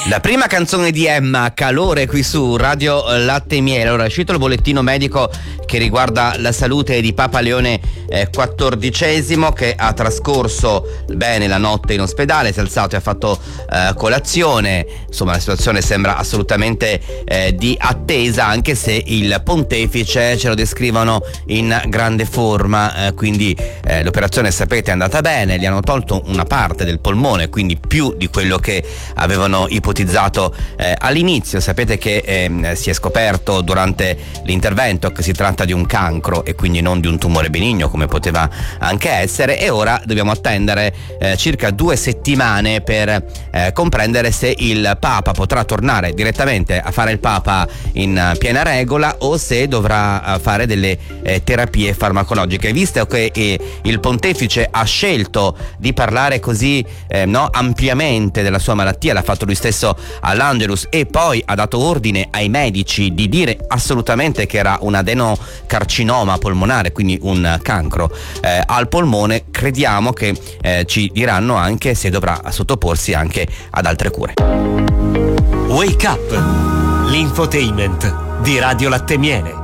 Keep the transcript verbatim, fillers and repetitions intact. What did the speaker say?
La prima canzone di Emma, Calore, qui su Radio Latte e Miele. Ora è uscito il bollettino medico che riguarda la salute di Papa Leone eh, quattordicesimo, che ha trascorso bene la notte in ospedale, si è alzato e ha fatto eh, colazione. Insomma, la situazione sembra assolutamente eh, di attesa, anche se il pontefice ce lo descrivono in grande forma, eh, quindi eh, l'operazione, sapete, è andata bene, gli hanno tolto una parte del polmone, quindi più di quello che avevano ipotizzato eh, all'inizio. Sapete che eh, si è scoperto durante l'intervento che si tratta di un cancro e quindi non di un tumore benigno, come poteva anche essere, e ora dobbiamo attendere eh, circa due settimane per eh, comprendere se il Papa potrà tornare direttamente a fare il Papa in piena regola o se dovrà fare delle eh, terapie farmacologiche. Visto che eh, il pontefice ha scelto di parlare così eh, no, ampiamente della sua malattia, l'ha fatto lui stesso all'Angelus, e poi ha dato ordine ai medici di dire assolutamente che era un adenocarcinoma polmonare, quindi un cancro eh, al polmone, crediamo che eh, ci diranno anche se dovrà sottoporsi anche ad altre cure. Wake Up, l'infotainment di Radio Latte e Miele.